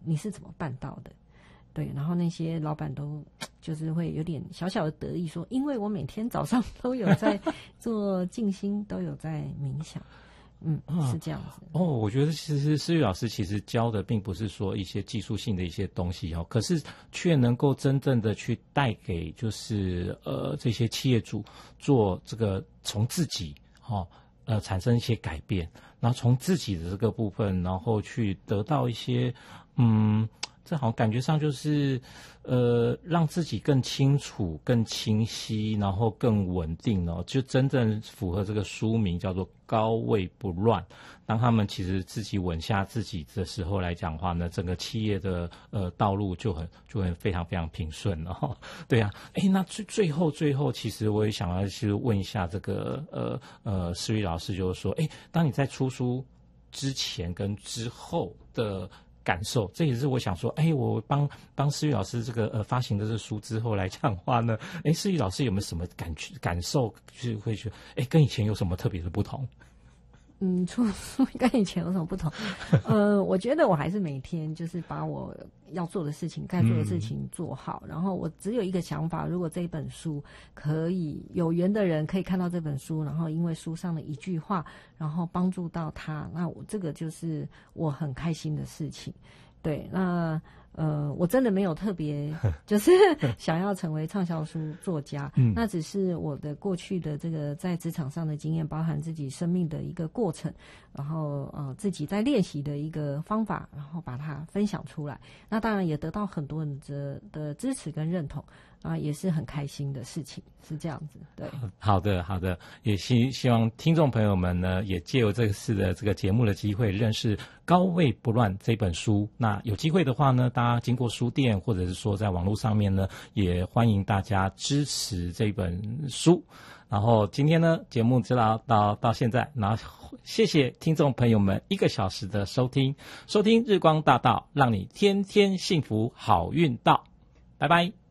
你是怎么办到的？对，然后那些老板都就是会有点小小的得意说，因为我每天早上都有在做静心，都有在冥想。是这样子。 我觉得其实思雨老师其实教的并不是说一些技术性的一些东西可是却能够真正的去带给就是这些企业主做这个从自己产生一些改变，然后从自己的这个部分，然后去得到一些这好像感觉上就是让自己更清楚、更清晰，然后更稳定就真正符合这个书名叫做高位不乱。当他们其实自己稳下自己的时候来讲话呢，整个企业的道路就很非常非常平顺了对啊，那最后其实我也想要去问一下这个思雨老师，就是说当你在出书之前跟之后的感受，这也是我想说我帮思雨老师这个发行的这书之后来讲话呢，思雨老师有没有什么感受，就是会觉得跟以前有什么特别的不同？ 出书跟以前有什么不同？我觉得我还是每天就是把我要做的事情、该做的事情做好。然后我只有一个想法，如果这一本书可以有缘的人可以看到这本书，然后因为书上的一句话，然后帮助到他，那我这个就是我很开心的事情。对，那我真的没有特别就是想要成为畅销书作家，那只是我的过去的这个在职场上的经验，包含自己生命的一个过程，然后自己在练习的一个方法，然后把它分享出来。那当然也得到很多人的支持跟认同也是很开心的事情，是这样子。对， 好的，也希望听众朋友们呢，也借由这次的这个节目的机会，认识《高位不乱》这本书。那有机会的话呢，大家经过书店或者是说在网络上面呢，也欢迎大家支持这本书。然后今天呢，节目就到现在，然后谢谢听众朋友们1个小时的收听日光大道，让你天天幸福好运到，拜拜。